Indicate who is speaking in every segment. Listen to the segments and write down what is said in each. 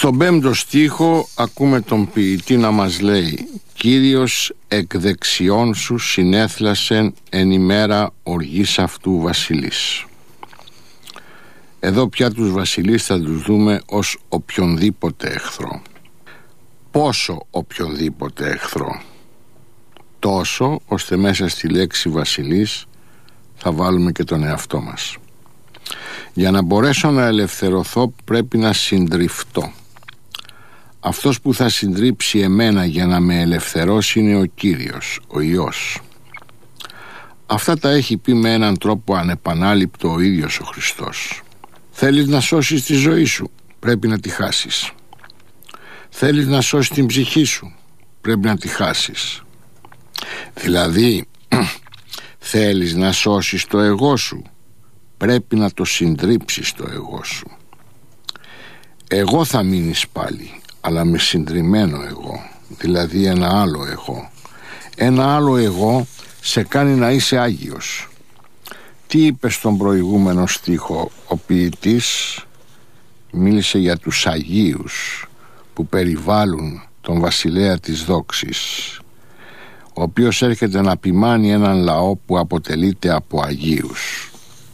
Speaker 1: Στον 5ο στίχο ακούμε τον ποιητή να μας λέει: «Κύριος εκ δεξιών σου συνέθλασεν εν ημέρα οργής αυτού βασιλείς». Εδώ πια τους βασιλείς θα τους δούμε ως οποιονδήποτε εχθρό. Πόσο οποιονδήποτε εχθρό? Τόσο ώστε μέσα στη λέξη βασιλείς θα βάλουμε και τον εαυτό μας. Για να μπορέσω να ελευθερωθώ πρέπει να συντριφτώ. Αυτός που θα συντρίψει εμένα για να με ελευθερώσει είναι ο Κύριος, ο Υιός. Αυτά τα έχει πει με έναν τρόπο ανεπανάληπτο ο ίδιος ο Χριστός. Θέλεις να σώσεις τη ζωή σου, πρέπει να τη χάσεις. Θέλεις να σώσεις την ψυχή σου, πρέπει να τη χάσεις. Δηλαδή, θέλεις να σώσεις το εγώ σου, πρέπει να το συντρίψεις το εγώ σου. Εγώ θα μείνεις πάλι, αλλά με συντριμμένο εγώ, δηλαδή ένα άλλο εγώ. Ένα άλλο εγώ σε κάνει να είσαι Άγιος. Τι είπε στον προηγούμενο στίχο ο ποιητής? Μίλησε για τους Αγίους που περιβάλλουν τον βασιλέα της δόξης, ο οποίος έρχεται να ποιμάνει έναν λαό που αποτελείται από Αγίους.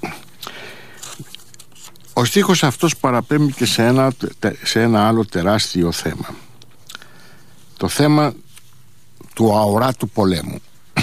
Speaker 1: Ο στίχος αυτός παραπέμπει και σε ένα άλλο τεράστιο θέμα. Το θέμα του αοράτου πολέμου.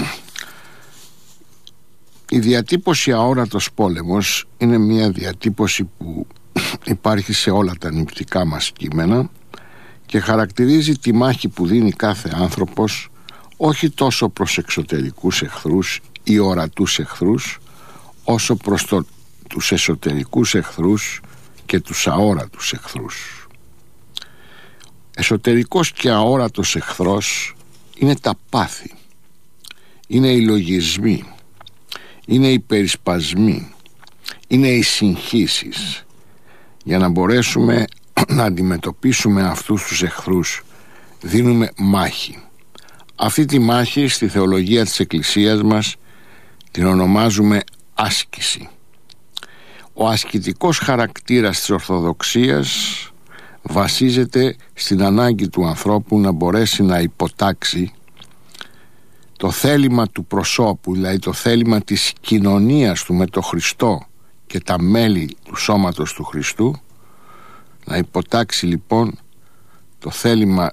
Speaker 1: Η διατύπωση αόρατος πόλεμος είναι μια διατύπωση που υπάρχει σε όλα τα νηπτικά μας κείμενα και χαρακτηρίζει τη μάχη που δίνει κάθε άνθρωπος όχι τόσο προς εξωτερικούς εχθρούς ή ορατούς εχθρούς, όσο προς τους εσωτερικούς εχθρούς και τους αόρατους εχθρούς. Εσωτερικός και αόρατος εχθρός είναι τα πάθη, είναι οι λογισμοί, είναι οι περισπασμοί, είναι οι συγχύσεις. Για να μπορέσουμε να αντιμετωπίσουμε αυτούς τους εχθρούς δίνουμε μάχη. Αυτή τη μάχη στη θεολογία της Εκκλησίας μας την ονομάζουμε άσκηση. Ο ασκητικός χαρακτήρας της Ορθοδοξίας βασίζεται στην ανάγκη του ανθρώπου να μπορέσει να υποτάξει το θέλημα του προσώπου, δηλαδή το θέλημα της κοινωνίας του με τον Χριστό και τα μέλη του σώματος του Χριστού, να υποτάξει λοιπόν το θέλημα,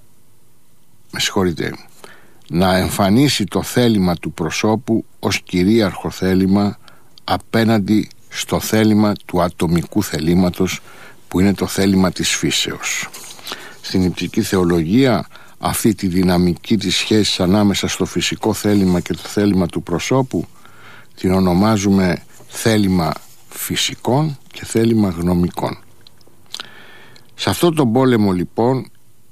Speaker 1: να εμφανίσει το θέλημα του προσώπου ως κυρίαρχο θέλημα απέναντι στο θέλημα του ατομικού θελήματος που είναι το θέλημα της φύσεως. Στην νηπτική θεολογία αυτή τη δυναμική της σχέσης ανάμεσα στο φυσικό θέλημα και το θέλημα του προσώπου την ονομάζουμε θέλημα φυσικών και θέλημα γνωμικών. Σε αυτόν τον πόλεμο λοιπόν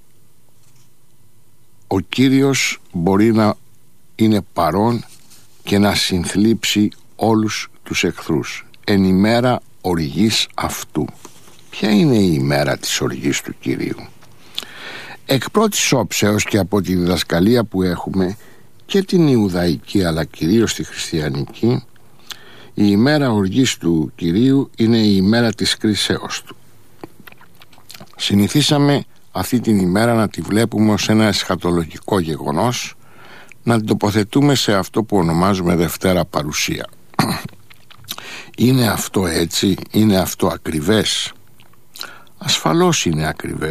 Speaker 1: ο Κύριος μπορεί να είναι παρόν και να συνθλίψει όλους τους εχθρούς εν ημέρα οργής αυτού. Ποια είναι η ημέρα της οργής του Κυρίου? Εκ πρώτης όψεως και από τη διδασκαλία που έχουμε και την Ιουδαϊκή αλλά κυρίως τη Χριστιανική, η ημέρα οργής του Κυρίου είναι η ημέρα της κρίσεως του. Συνηθίσαμε αυτή την ημέρα να τη βλέπουμε ως ένα εσχατολογικό γεγονός, να την τοποθετούμε σε αυτό που ονομάζουμε Δευτέρα Παρουσία. Είναι αυτό έτσι? Είναι αυτό ακριβές? Ασφαλώς είναι ακριβές.